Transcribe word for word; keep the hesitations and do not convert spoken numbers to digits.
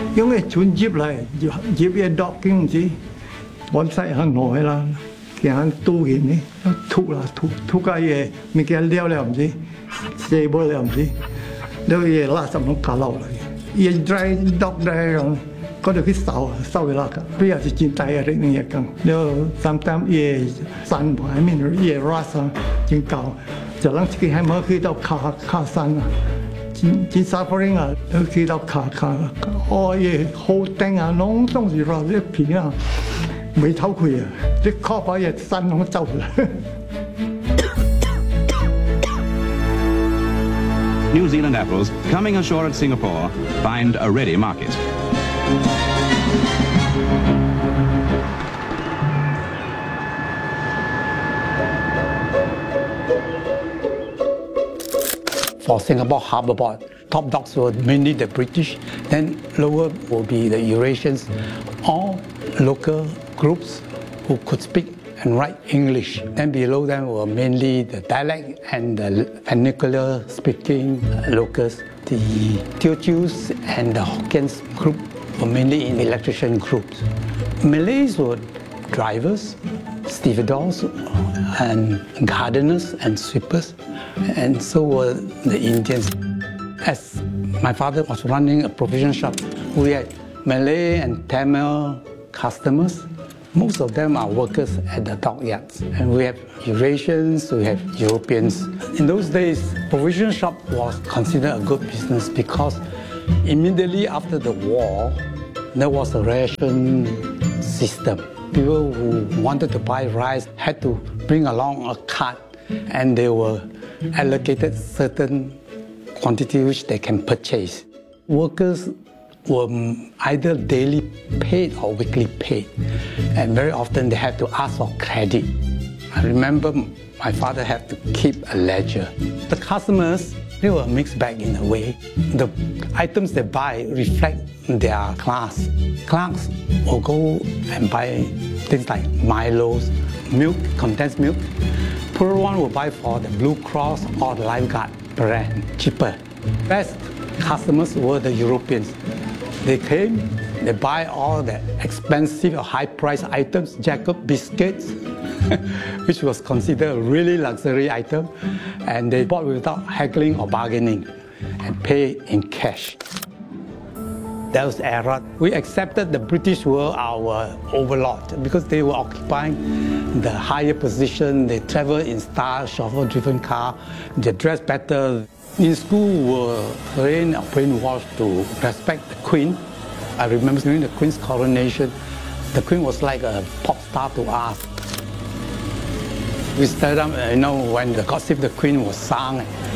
因為船入嚟，入入嘅 docking 唔知，往西行內啦，行渡件呢，吐啦吐吐架嘢，咪叫撩了唔知，射波了唔知，แล้ว嘢拉สำนักข่าวเราเลย嘢 dry dock dry 咁ก็เดี๋ยวพี่เสาเสาเวลากันพี่อาจจะจินใจอะไรนี่กันแล้ว sometimes 嘢สันบ่ให้มัน嘢รัสจิงเก่าจะหลังที่ให้มาคือเราขาขาสันจินจินซาฟาริงอ่ะคือเราขาขาอ๋อ嘢好頂啊น้องต้องสิเราเรียกผีอ่ะไม่เท่าคุยอ่ะเรียกข้อพอ嘢สันของเจ้าเลย New Zealand apples coming ashore at Singapore find a ready market. For Singapore Harbour Port, top docks were mainly the British, then lower will be the Eurasians, all local groups who could speak and write English. Then below them were mainly the dialect and the vernacular speaking locals. The Teochews and the Hokkien's group were mainly in electrician groups. Malays were drivers, stevedores, and gardeners and sweepers, and so were the Indians. As my father was running a provision shop, we had Malay and Tamil customers. Most of them are workers at the dockyards. And we have Eurasians, we have Europeans. In those days, provision shop was considered a good business because immediately after the war, there was a ration system. People who wanted to buy rice had to bring along a cart, and they were allocated certain quantity which they can purchase. Workers were either daily paid or weekly paid, and very often they had to ask for credit. I remember my father had to keep a ledger. The customers, they were a mixed bag in a way. The items they buy reflect their class. Clerks will go and buy things like Milos, milk, condensed milk. Poor one will buy for the Blue Cross or the Lifeguard brand, cheaper. Best customers were the Europeans. They came, they buy all the expensive or high-priced items, Jacob biscuits, which was considered a really luxury item, and they bought without haggling or bargaining and pay in cash. That was era. We accepted the British were our overlord because they were occupying the higher position. They traveled in style, chauffeur-driven car. They dressed better. In school, we were trained or brainwashed to respect the Queen. I remember during the Queen's coronation, the Queen was like a pop star to us. We stood up, you know, when the God Save the Queen was sung,